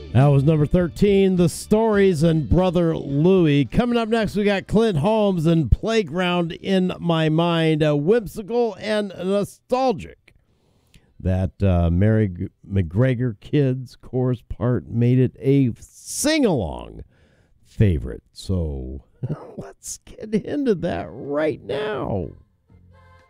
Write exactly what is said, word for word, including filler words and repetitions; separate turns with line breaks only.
That was number thirteen, The Stories and Brother Louie. Coming up next, we got Clint Holmes and Playground in My Mind, uh, whimsical and nostalgic. That uh, Mary McGregor Kids chorus part made it a sing-along favorite. So let's get into that right now.